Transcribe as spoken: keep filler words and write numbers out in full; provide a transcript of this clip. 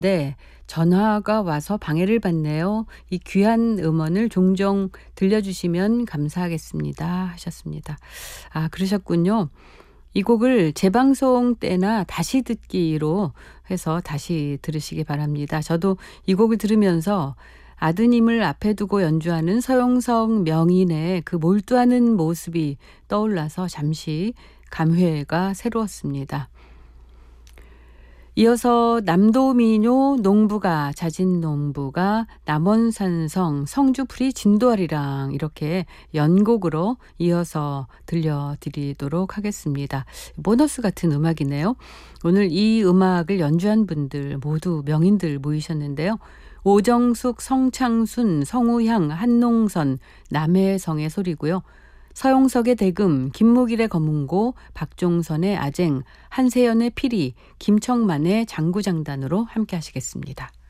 네. "전화가 와서 방해를 받네요. 이 귀한 음원을 종종 들려주시면 감사하겠습니다." 하셨습니다. 아 그러셨군요. 이 곡을 재방송 때나 다시 듣기로 해서 다시 들으시기 바랍니다. 저도 이 곡을 들으면서 아드님을 앞에 두고 연주하는 서용석 명인의 그 몰두하는 모습이 떠올라서 잠시 감회가 새로웠습니다. 이어서 남도민요 농부가 자진 농부가 남원산성 성주풀이 진도아리랑 이렇게 연곡으로 이어서 들려드리도록 하겠습니다. 보너스 같은 음악이네요. 오늘 이 음악을 연주한 분들 모두 명인들 모이셨는데요. 오정숙, 성창순, 성우향, 한농선, 남해성의 소리고요. 서용석의 대금, 김무길의 검은고, 박종선의 아쟁, 한세연의 피리, 김청만의 장구장단으로 함께 하시겠습니다.